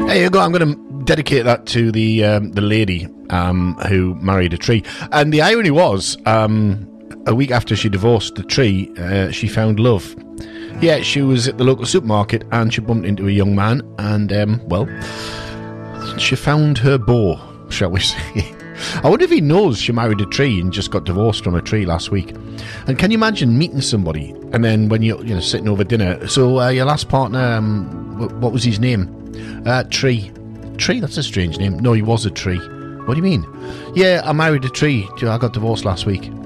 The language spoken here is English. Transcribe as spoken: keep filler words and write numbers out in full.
There you go. I'm going to dedicate that to the um, the lady um, who married a tree. And the irony was, um, a week after she divorced the tree, uh, she found love. Yeah, she was at the local supermarket and she bumped into a young man, and um, well, she found her beau, shall we say. I wonder if he knows she married a tree and just got divorced from a tree last week. And can you imagine meeting somebody and then when you're you know sitting over dinner, so uh, your last partner, um, what was his name? Uh, tree. Tree? That's a strange name. No, he was a tree. What do you mean? Yeah, I married a tree. I got divorced last week.